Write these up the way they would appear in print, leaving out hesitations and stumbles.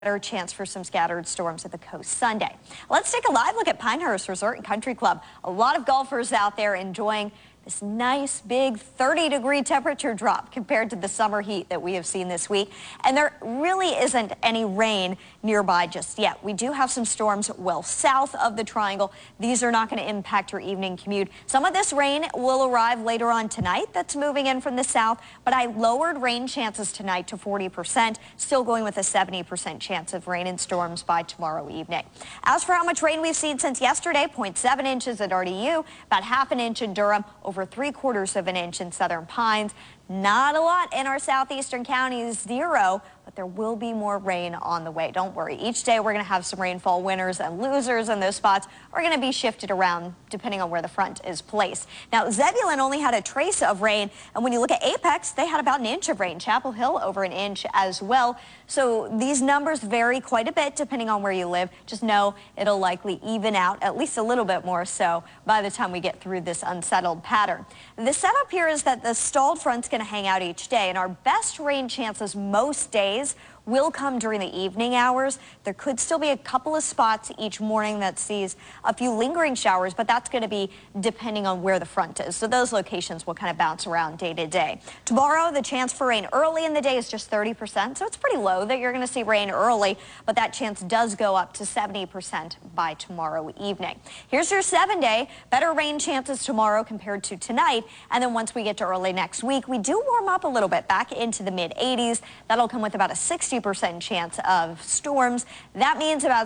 Better chance for some scattered storms at the coast Sunday. Let's take a live look at Pinehurst Resort and Country Club. A lot of golfers out there enjoying this nice big 30-degree temperature drop compared to the summer heat that we have seen this week. And there really isn't any rain nearby just yet. We do have some storms well south of the triangle. These are not going to impact your evening commute. Some of this rain will arrive later on tonight. That's moving in from the south, but I lowered rain chances tonight to 40%, still going with a 70% chance of rain and storms by tomorrow evening. As for how much rain we've seen since yesterday, 0.7 inches at RDU, about half an inch in Durham, over 3/4 of an inch in Southern Pines. Not a lot in our southeastern counties, 0, but there will be more rain on the way. Don't worry. Each day we're going to have some rainfall winners and losers, and those spots are going to be shifted around depending on where the front is placed. Now, Zebulon only had a trace of rain, and when you look at Apex, they had about an inch of rain. Chapel Hill over an inch as well. So these numbers vary quite a bit depending on where you live. Just know it'll likely even out at least a little bit more so by the time we get through this unsettled pattern. The setup here is that the stalled front's going to hang out each day, and our best rain chances most days will come during the evening hours. There could still be a couple of spots each morning that sees a few lingering showers, but that's going to be depending on where the front is. So those locations will kind of bounce around day to day. Tomorrow, the chance for rain early in the day is just 30%, so it's pretty low that you're going to see rain early, but that chance does go up to 70% by tomorrow evening. Here's your 7-day. Better rain chances tomorrow compared to tonight, and then once we get to early next week, we do warm up a little bit back into the mid-80s. That'll come with about a 60% chance of storms. That means about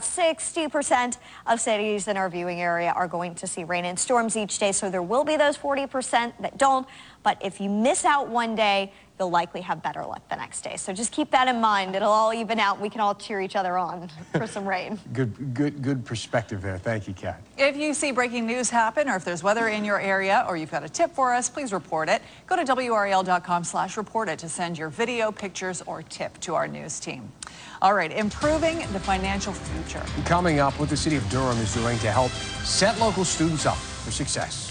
60% of cities in our viewing area are going to see rain and storms each day. So there will be those 40% that don't. But if you miss out one day, you'll likely have better luck the next day. So just keep that in mind. It'll all even out. We can all cheer each other on for some rain. Good perspective there. Thank you, Kat. If you see breaking news happen, or if there's weather in your area, or you've got a tip for us, please report it. Go to WRAL.com/report it to send your video, pictures, or tip to our news team. All right, improving the financial future. Coming up, what the city of Durham is doing to help set local students up for success.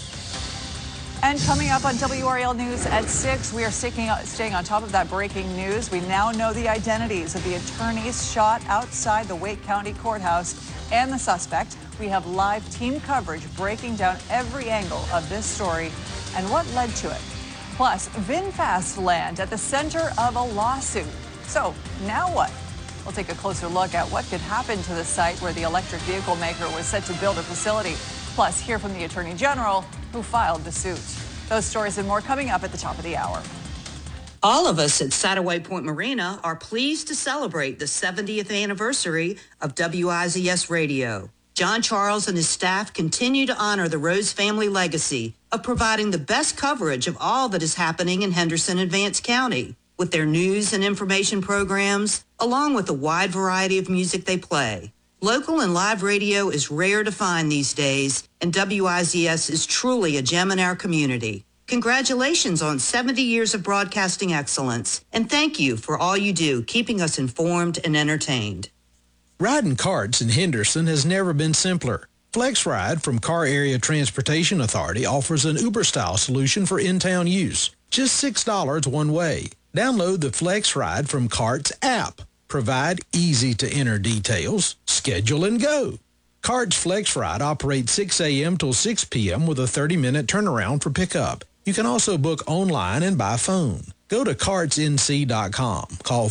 And coming up on WRAL News at 6, we are staying on top of that breaking news. We now know the identities of the attorneys shot outside the Wake County Courthouse and the suspect. We have live team coverage breaking down every angle of this story and what led to it. Plus, VinFast land at the center of a lawsuit. So now what? We'll take a closer look at what could happen to the site where the electric vehicle maker was set to build a facility. Plus, hear from the Attorney General who filed the suit. Those stories and more coming up at the top of the hour. All of us at Saddleway Point Marina are pleased to celebrate the 70th anniversary of WIZS Radio. John Charles and his staff continue to honor the Rose family legacy of providing the best coverage of all that is happening in Henderson and Vance County with their news and information programs, along with the wide variety of music they play. Local and live radio is rare to find these days, and WIZS is truly a gem in our community. Congratulations on 70 years of broadcasting excellence, and thank you for all you do, keeping us informed and entertained. Riding carts in Henderson has never been simpler. FlexRide from Car Area Transportation Authority offers an Uber-style solution for in-town use. Just $6 one way. Download the FlexRide from Carts app. Provide easy-to-enter details, schedule, and go. Carts FlexRide operates 6 a.m. till 6 p.m. with a 30-minute turnaround for pickup. You can also book online and by phone. Go to cartsnc.com. Call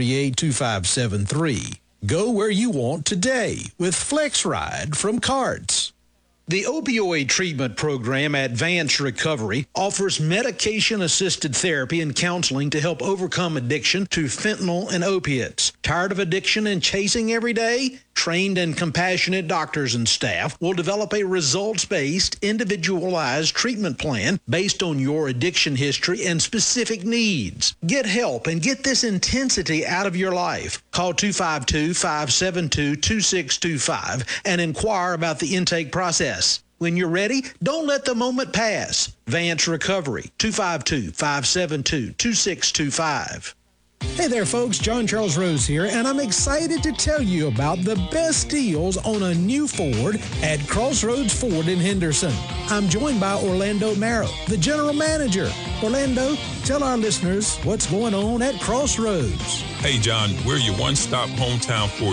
438-2573. Go where you want today with FlexRide from Carts. The opioid treatment program at Vance Recovery offers medication-assisted therapy and counseling to help overcome addiction to fentanyl and opiates. Tired of addiction and chasing every day? Trained and compassionate doctors and staff will develop a results-based, individualized treatment plan based on your addiction history and specific needs. Get help and get this intensity out of your life. Call 252-572-2625 and inquire about the intake process. When you're ready, don't let the moment pass. Vance Recovery, 252-572-2625. Hey there, folks. John Charles Rose here, and I'm excited to tell you about the best deals on a new Ford at Crossroads Ford in Henderson. I'm joined by Orlando Marrow, the general manager. Orlando, tell our listeners what's going on at Crossroads. Hey, John, we're your one-stop hometown for